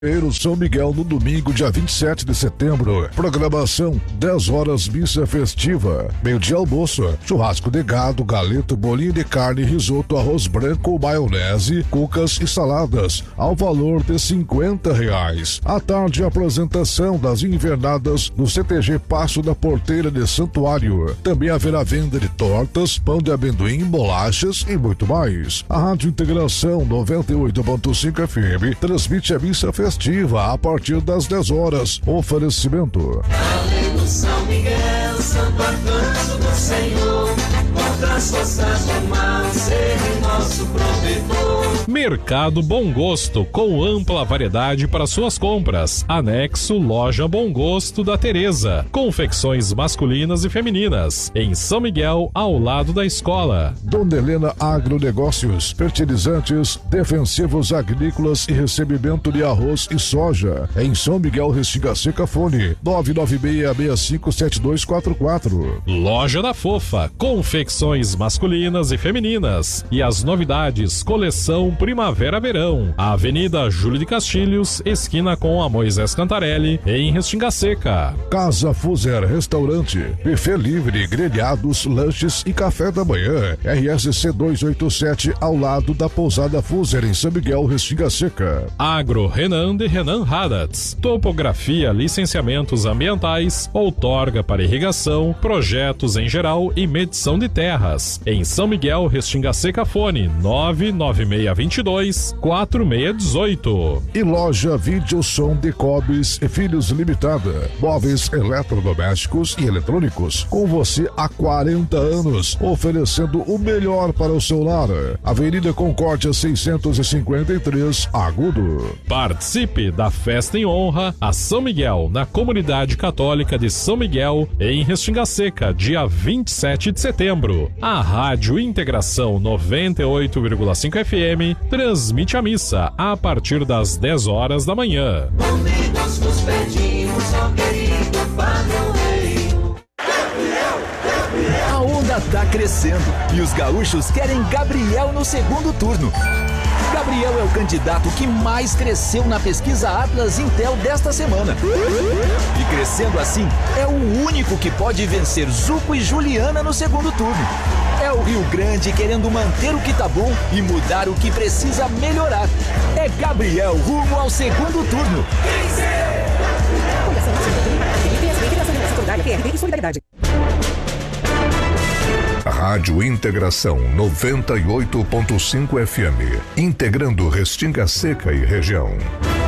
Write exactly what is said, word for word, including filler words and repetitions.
São Miguel no domingo, dia vinte e sete de setembro. Programação: dez horas missa festiva, meio-dia almoço, churrasco de gado, galeto, bolinho de carne, risoto, arroz branco, maionese, cucas e saladas, ao valor de cinquenta reais. À tarde, apresentação das invernadas no C T G Passo da Porteira de Santuário. Também haverá venda de tortas, pão de amendoim, bolachas e muito mais. A Rádio Integração noventa e oito ponto cinco F M transmite a missa festiva a partir das dez horas. Oferecimento: Aleluia, São Miguel, Santo Arcanjo do Senhor, contra as forças do mal, seja nosso protetor. Mercado Bom Gosto, com ampla variedade para suas compras. Anexo Loja Bom Gosto da Tereza. Confecções masculinas e femininas. Em São Miguel, ao lado da escola. Dona Helena Agronegócios, fertilizantes, defensivos agrícolas e recebimento de arroz e soja. Em São Miguel, Restinga Seca, fone nove nove seis seis cinco sete dois quatro quatro. Loja da Fofa, confecções masculinas e femininas. E as novidades, coleção Primavera-Verão. Avenida Júlio de Castilhos, esquina com a Moisés Cantarelli, em Restinga Seca. Casa Fuser Restaurante, buffet livre, grelhados, lanches e café da manhã. R S C duzentos e oitenta e sete, ao lado da Pousada Fuser, em São Miguel, Restinga Seca. Agro Renan de Renan Haddats. Topografia, licenciamentos ambientais, outorga para irrigação, projetos em geral e medição de terras. Em São Miguel, Restinga Seca, fone nove nove seis dois dois quatro seis um oito. E loja Vídeo Som de Cobes e Filhos Limitada. Móveis eletrodomésticos e eletrônicos. Com você há quarenta anos, oferecendo o melhor para o seu lar. Avenida Concórdia seiscentos e cinquenta e três, Agudo. Participe da festa em honra a São Miguel, na Comunidade Católica de São Miguel, em Restinga Seca, dia vinte e sete de setembro. A Rádio Integração noventa e oito vírgula cinco F M transmite a missa a partir das dez horas da manhã. Unidos nos pedimos, ó querido padroeiro. Gabriel, Gabriel. A onda tá crescendo e os gaúchos querem Gabriel no segundo turno. Gabriel é o candidato que mais cresceu na pesquisa Atlas Intel desta semana. E crescendo assim, é o único que pode vencer Zuco e Juliana no segundo turno. É o Rio Grande querendo manter o que tá bom e mudar o que precisa melhorar. É Gabriel rumo ao segundo turno. Rádio Integração noventa e oito ponto cinco F M, integrando Restinga Seca e região.